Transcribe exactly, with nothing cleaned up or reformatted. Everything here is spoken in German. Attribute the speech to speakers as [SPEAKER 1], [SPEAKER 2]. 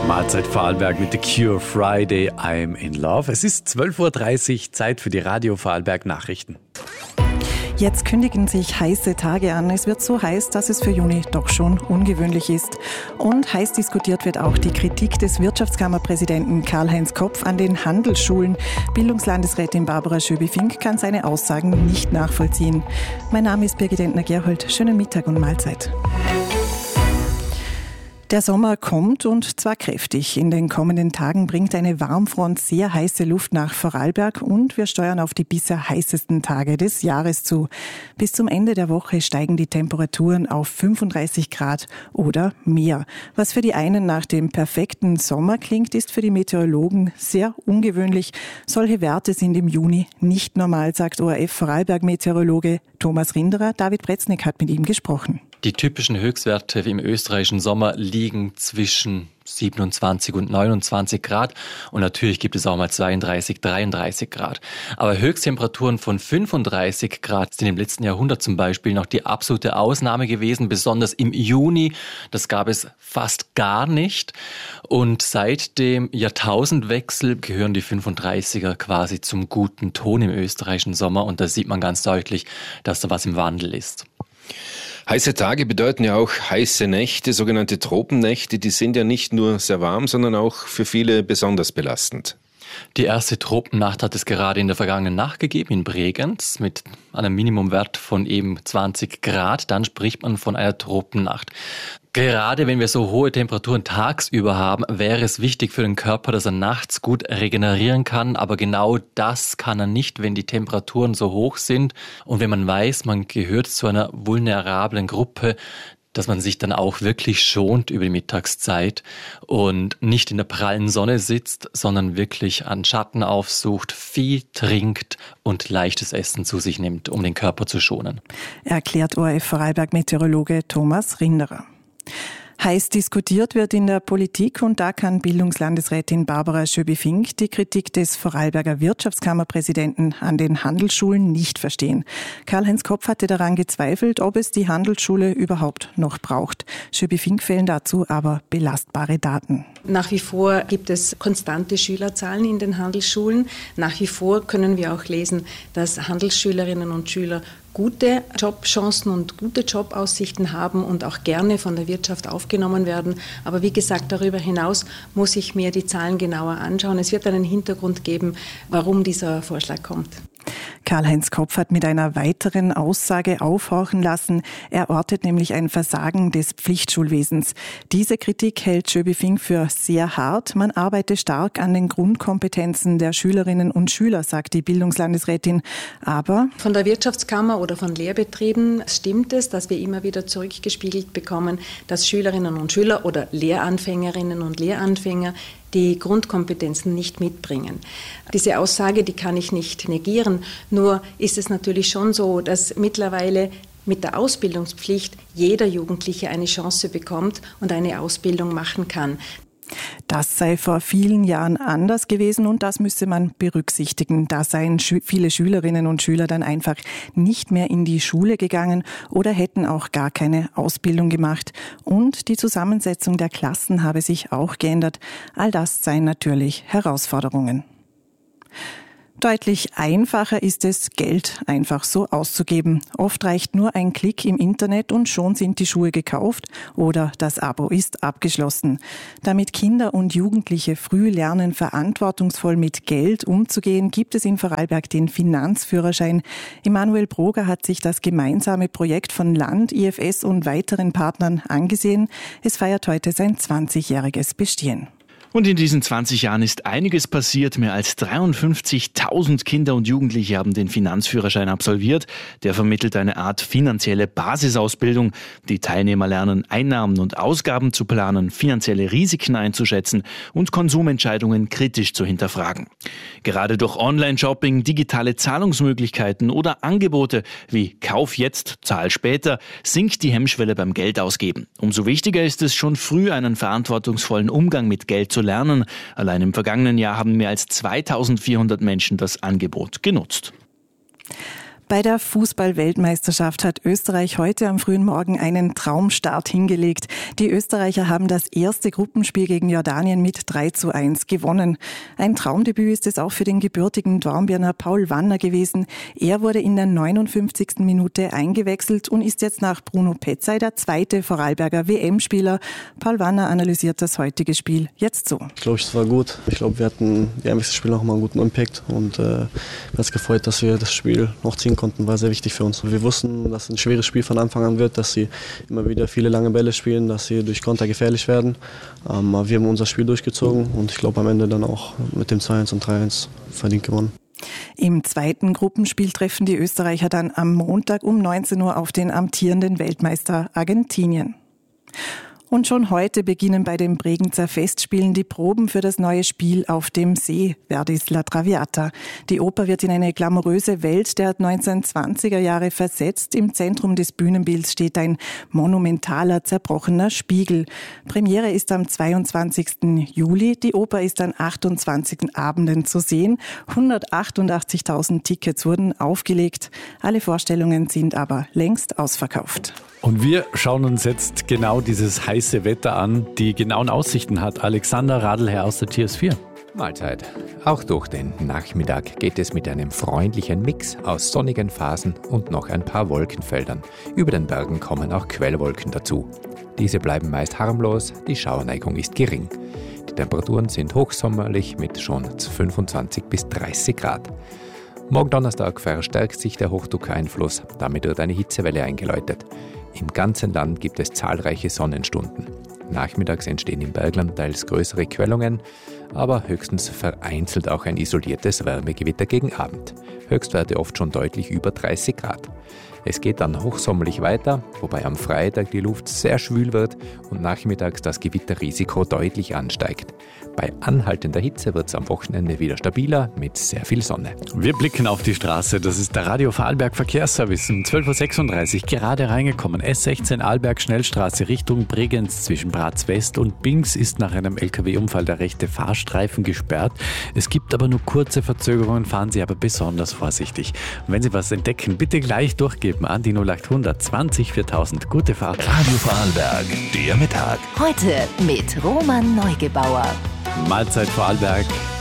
[SPEAKER 1] Mahlzeit Vorarlberg mit The Cure, Friday, I'm in Love. Es ist zwölf Uhr dreißig, Zeit für die Radio Vorarlberg Nachrichten.
[SPEAKER 2] Jetzt kündigen sich heiße Tage an. Es wird so heiß, dass es für Juni doch schon ungewöhnlich ist. Und heiß diskutiert wird auch die Kritik des Wirtschaftskammerpräsidenten Karl-Heinz Kopf an den Handelsschulen. Bildungslandesrätin Barbara Schöbi-Fink kann seine Aussagen nicht nachvollziehen. Mein Name ist Birgit Entner-Gerhold. Schönen Mittag und Mahlzeit. Der Sommer kommt und zwar kräftig. In den kommenden Tagen bringt eine Warmfront sehr heiße Luft nach Vorarlberg und wir steuern auf die bisher heißesten Tage des Jahres zu. Bis zum Ende der Woche steigen die Temperaturen auf fünfunddreißig Grad oder mehr. Was für die einen nach dem perfekten Sommer klingt, ist für die Meteorologen sehr ungewöhnlich. Solche Werte sind im Juni nicht normal, sagt O R F-Vorarlberg-Meteorologe Thomas Rinderer. David Bretznik hat mit ihm gesprochen.
[SPEAKER 3] Die typischen Höchstwerte im österreichischen Sommer liegen zwischen siebenundzwanzig und neunundzwanzig Grad und natürlich gibt es auch mal zweiunddreißig, dreiunddreißig Grad. Aber Höchsttemperaturen von fünfunddreißig Grad sind im letzten Jahrhundert zum Beispiel noch die absolute Ausnahme gewesen, besonders im Juni. Das gab es fast gar nicht und seit dem Jahrtausendwechsel gehören die fünfunddreißiger quasi zum guten Ton im österreichischen Sommer und da sieht man ganz deutlich, dass da was im Wandel ist.
[SPEAKER 4] Heiße Tage bedeuten ja auch heiße Nächte, sogenannte Tropennächte. Die sind ja nicht nur sehr warm, sondern auch für viele besonders belastend.
[SPEAKER 3] Die erste Tropennacht hat es gerade in der vergangenen Nacht gegeben in Bregenz mit einem Minimumwert von eben zwanzig Grad. Dann spricht man von einer Tropennacht. Gerade wenn wir so hohe Temperaturen tagsüber haben, wäre es wichtig für den Körper, dass er nachts gut regenerieren kann. Aber genau das kann er nicht, wenn die Temperaturen so hoch sind. Und wenn man weiß, man gehört zu einer vulnerablen Gruppe, dass man sich dann auch wirklich schont über die Mittagszeit und nicht in der prallen Sonne sitzt, sondern wirklich an Schatten aufsucht, viel trinkt und leichtes Essen zu sich nimmt, um den Körper zu schonen.
[SPEAKER 2] Erklärt O R F-Vorarlberg-Meteorologe Thomas Rinderer. Heiß diskutiert wird in der Politik und da kann Bildungslandesrätin Barbara Schöbi-Fink die Kritik des Vorarlberger Wirtschaftskammerpräsidenten an den Handelsschulen nicht verstehen. Karl-Heinz Kopf hatte daran gezweifelt, ob es die Handelsschule überhaupt noch braucht. Schöbi-Fink fehlen dazu aber belastbare Daten.
[SPEAKER 5] Nach wie vor gibt es konstante Schülerzahlen in den Handelsschulen. Nach wie vor können wir auch lesen, dass Handelsschülerinnen und Schüler gute Jobchancen und gute Jobaussichten haben und auch gerne von der Wirtschaft aufgenommen werden. Aber wie gesagt, darüber hinaus muss ich mir die Zahlen genauer anschauen. Es wird einen Hintergrund geben, warum dieser Vorschlag kommt.
[SPEAKER 2] Karl-Heinz Kopf hat mit einer weiteren Aussage aufhorchen lassen. Er ortet nämlich ein Versagen des Pflichtschulwesens. Diese Kritik hält Schöbi-Fink für sehr hart. Man arbeite stark an den Grundkompetenzen der Schülerinnen und Schüler, sagt die Bildungslandesrätin. Aber
[SPEAKER 5] von der Wirtschaftskammer oder von Lehrbetrieben stimmt es, dass wir immer wieder zurückgespiegelt bekommen, dass Schülerinnen und Schüler oder Lehranfängerinnen und Lehranfänger die Grundkompetenzen nicht mitbringen. Diese Aussage, die kann ich nicht negieren. Nur ist es natürlich schon so, dass mittlerweile mit der Ausbildungspflicht jeder Jugendliche eine Chance bekommt und eine Ausbildung machen kann.
[SPEAKER 2] Das sei vor vielen Jahren anders gewesen und das müsse man berücksichtigen. Da seien viele Schülerinnen und Schüler dann einfach nicht mehr in die Schule gegangen oder hätten auch gar keine Ausbildung gemacht. Und die Zusammensetzung der Klassen habe sich auch geändert. All das seien natürlich Herausforderungen. Deutlich einfacher ist es, Geld einfach so auszugeben. Oft reicht nur ein Klick im Internet und schon sind die Schuhe gekauft oder das Abo ist abgeschlossen. Damit Kinder und Jugendliche früh lernen, verantwortungsvoll mit Geld umzugehen, gibt es in Vorarlberg den Finanzführerschein. Emanuel Broger hat sich das gemeinsame Projekt von Land, I F S und weiteren Partnern angesehen. Es feiert heute sein zwanzigjähriges Bestehen.
[SPEAKER 6] Und in diesen zwanzig Jahren ist einiges passiert. Mehr als dreiundfünfzigtausend Kinder und Jugendliche haben den Finanzführerschein absolviert. Der vermittelt eine Art finanzielle Basisausbildung. Die Teilnehmer lernen, Einnahmen und Ausgaben zu planen, finanzielle Risiken einzuschätzen und Konsumentscheidungen kritisch zu hinterfragen. Gerade durch Online-Shopping, digitale Zahlungsmöglichkeiten oder Angebote wie Kauf jetzt, zahl später, sinkt die Hemmschwelle beim Geldausgeben. Umso wichtiger ist es, schon früh einen verantwortungsvollen Umgang mit Geld zu lernen. Allein im vergangenen Jahr haben mehr als zweitausendvierhundert Menschen das Angebot genutzt.
[SPEAKER 2] Bei der Fußball-Weltmeisterschaft hat Österreich heute am frühen Morgen einen Traumstart hingelegt. Die Österreicher haben das erste Gruppenspiel gegen Jordanien mit drei zu eins gewonnen. Ein Traumdebüt ist es auch für den gebürtigen Dornbirner Paul Wanner gewesen. Er wurde in der neunundfünfzigsten Minute eingewechselt und ist jetzt nach Bruno Petzai der zweite Vorarlberger W M-Spieler. Paul Wanner analysiert das heutige Spiel jetzt so.
[SPEAKER 7] Ich glaube, es war gut. Ich glaube, wir hatten im ersten Spiel noch mal einen guten Impact und äh, mir hat es gefreut, dass wir das Spiel noch ziehen konnten, war sehr wichtig für uns. Wir wussten, dass es ein schweres Spiel von Anfang an wird, dass sie immer wieder viele lange Bälle spielen, dass sie durch Konter gefährlich werden. Ähm, aber wir haben unser Spiel durchgezogen und ich glaube am Ende dann auch mit dem zwei eins und drei eins verdient gewonnen.
[SPEAKER 2] Im zweiten Gruppenspiel treffen die Österreicher dann am Montag um neunzehn Uhr auf den amtierenden Weltmeister Argentinien. Und schon heute beginnen bei den Bregenzer Festspielen die Proben für das neue Spiel auf dem See, Verdis La Traviata. Die Oper wird in eine glamouröse Welt der neunzehnhundertzwanziger Jahre versetzt. Im Zentrum des Bühnenbilds steht ein monumentaler, zerbrochener Spiegel. Premiere ist am zweiundzwanzigsten Juli. Die Oper ist an achtundzwanzig Abenden zu sehen. hundertachtundachtzigtausend Tickets wurden aufgelegt. Alle Vorstellungen sind aber längst ausverkauft.
[SPEAKER 1] Und wir schauen uns jetzt genau dieses heiße Wetter an, die genauen Aussichten hat Alexander Radlherr aus der T S vier.
[SPEAKER 8] Mahlzeit. Auch durch den Nachmittag geht es mit einem freundlichen Mix aus sonnigen Phasen und noch ein paar Wolkenfeldern. Über den Bergen kommen auch Quellwolken dazu. Diese bleiben meist harmlos, die Schauerneigung ist gering. Die Temperaturen sind hochsommerlich mit schon fünfundzwanzig bis dreißig Grad. Morgen Donnerstag verstärkt sich der Hochdruckeinfluss, damit wird eine Hitzewelle eingeläutet. Im ganzen Land gibt es zahlreiche Sonnenstunden. Nachmittags entstehen im Bergland teils größere Quellungen, aber höchstens vereinzelt auch ein isoliertes Wärmegewitter gegen Abend. Höchstwerte oft schon deutlich über dreißig Grad. Es geht dann hochsommerlich weiter, wobei am Freitag die Luft sehr schwül wird und nachmittags das Gewitterrisiko deutlich ansteigt. Bei anhaltender Hitze wird es am Wochenende wieder stabiler mit sehr viel Sonne.
[SPEAKER 1] Wir blicken auf die Straße. Das ist der Radio Vorarlberg Verkehrsservice. Um zwölf Uhr sechsunddreißig gerade reingekommen. S sechzehn Arlberg Schnellstraße Richtung Bregenz zwischen Bratz West und Bings ist nach einem L K W-Unfall der rechte Fahrstreifen gesperrt. Es gibt aber nur kurze Verzögerungen, fahren Sie aber besonders vorsichtig. Und wenn Sie was entdecken, bitte gleich durchgeben an die null achthundert zwanzig viertausend. Gute Fahrt.
[SPEAKER 9] Radio Vorarlberg, der Mittag.
[SPEAKER 10] Heute mit Roman Neugebauer.
[SPEAKER 1] Mahlzeit Vorarlberg.